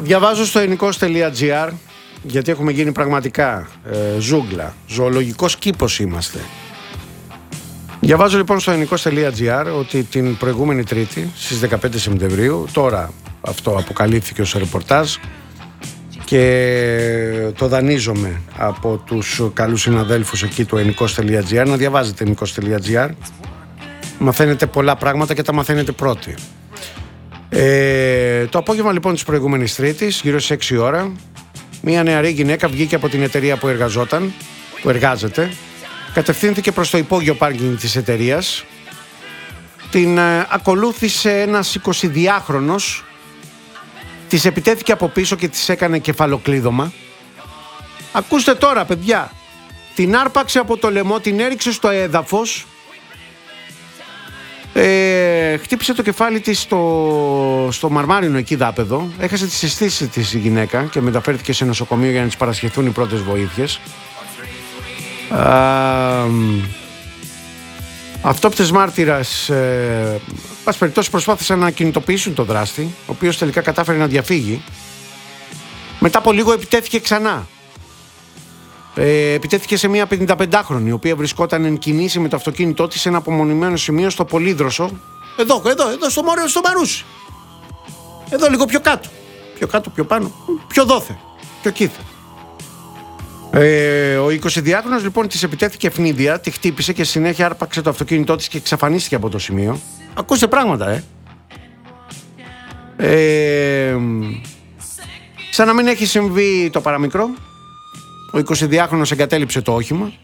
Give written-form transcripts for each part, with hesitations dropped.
Διαβάζω στο ελληνικός.gr, γιατί έχουμε γίνει πραγματικά ζούγκλα, ζωολογικός κήπος είμαστε. Διαβάζω λοιπόν στο ελληνικός.gr ότι την προηγούμενη Τρίτη στις 15 Σεπτεμβρίου, τώρα αυτό αποκαλύφθηκε ως ρεπορτάζ και το δανείζομαι από τους καλούς συναδέλφους εκεί του ελληνικός.gr, να διαβάζετε ελληνικός.gr, μαθαίνετε πολλά πράγματα και τα μαθαίνετε πρώτοι. Το απόγευμα λοιπόν της προηγούμενης Τρίτης, γύρω στις 6 ώρα, μια νεαρή γυναίκα βγήκε από την εταιρεία που εργάζεται, κατευθύνθηκε προς το υπόγειο πάρκινγκ της εταιρείας, την ακολούθησε ένας 22χρονος, της επιτέθηκε από πίσω και της έκανε κεφαλοκλείδωμα. Ακούστε τώρα παιδιά, την άρπαξε από το λαιμό, την έριξε στο έδαφος, χτύπησε το κεφάλι της στο μαρμάρινο εκεί δάπεδο, έχασε τις αισθήσεις της η γυναίκα και μεταφέρθηκε σε νοσοκομείο για να της παρασχεθούν οι πρώτες βοήθειες. Αυτόπτες μάρτυρας πας περιπτώσει προσπάθησαν να κινητοποιήσουν τον δράστη, ο οποίος τελικά κατάφερε να διαφύγει. Μετά από λίγο επιτέθηκε ξανά. Επιτέθηκε σε μια 55χρονη, η οποία βρισκόταν εν κινήσει με το αυτοκίνητό της σε ένα απομονημένο σημείο στο Πολύδροσο. Εδώ στο Μαρούσι. Εδώ λίγο πιο κάτω. Πιο κάτω, πιο πάνω, πιο δόθε, πιο κήθε. Ο 22χρονος λοιπόν της επιτέθηκε ευνίδια, τη χτύπησε και συνέχεια άρπαξε το αυτοκίνητό της και εξαφανίστηκε από το σημείο. Ακούστε πράγματα, σαν να μην έχει συμβεί το παραμικρό. Ο 22χρονος εγκατέλειψε το όχημα.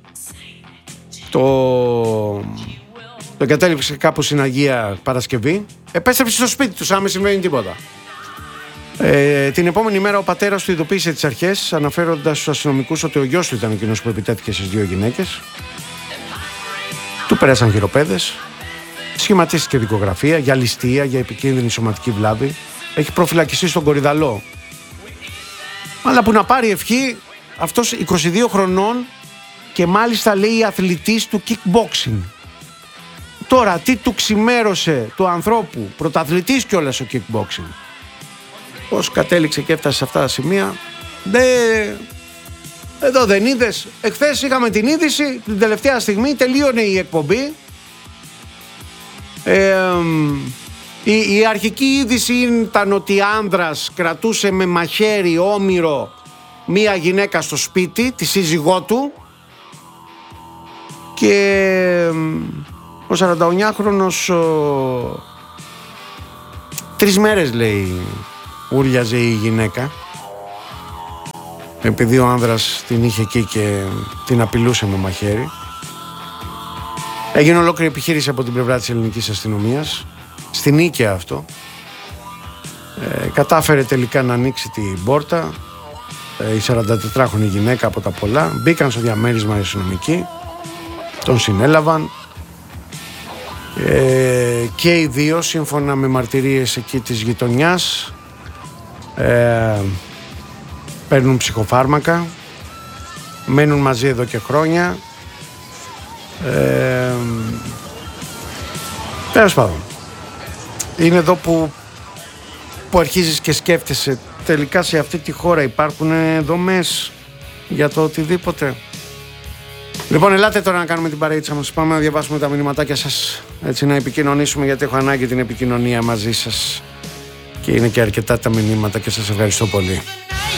Το εγκατέλειψε κάπου στην Αγία Παρασκευή. Επέστρεψε στο σπίτι του σαν να μην συμβαίνει τίποτα. Την επόμενη μέρα ο πατέρας του ειδοποίησε τις αρχές, αναφέροντας στους αστυνομικούς ότι ο γιος του ήταν εκείνος που επιτέθηκε στις δύο γυναίκες. Του πέρασαν χειροπέδες, σχηματίστηκε δικογραφία για ληστεία, για επικίνδυνη σωματική βλάβη. Έχει προφυλακιστεί στον Κορυδαλό. Αλλά που να πάρει ευχή, αυτός 22 χρονών και μάλιστα λέει αθλητής του kickboxing. Τώρα τι του ξημέρωσε του ανθρώπου, πρωταθλητής κιόλας ο kickboxing. Πώς κατέληξε και έφτασε σε αυτά τα σημεία. Εδώ δεν είδες. Εχθές είχαμε την είδηση, την τελευταία στιγμή τελείωνε η εκπομπή. Η αρχική είδηση ήταν ότι άνδρας κρατούσε με μαχαίρι όμηρο μία γυναίκα στο σπίτι, τη σύζυγό του, και ο 49χρονος 3 μέρες λέει ούρλιαζε η γυναίκα, επειδή ο άνδρας την είχε εκεί και την απειλούσε με μαχαίρι. Έγινε ολόκληρη επιχείρηση από την πλευρά της ελληνικής αστυνομίας, στην Νίκαια αυτό. Κατάφερε τελικά να ανοίξει την πόρτα η 44χρονη γυναίκα από τα πολλά. Μπήκαν στο διαμέρισμα οι αστυνομικοί, τον συνέλαβαν και οι δύο, σύμφωνα με μαρτυρίες εκεί της γειτονιάς, παίρνουν ψυχοφάρμακα, μένουν μαζί εδώ και χρόνια. Τέλος πάντων, είναι εδώ που αρχίζεις και σκέφτεσαι, τελικά σε αυτή τη χώρα υπάρχουν δομές για το οτιδήποτε. Λοιπόν, ελάτε τώρα να κάνουμε την παρείτσα μας. Πάμε να διαβάσουμε τα μηνυματάκια σας, έτσι να επικοινωνήσουμε, γιατί έχω ανάγκη την επικοινωνία μαζί σας και είναι και αρκετά τα μηνύματα και σας ευχαριστώ πολύ.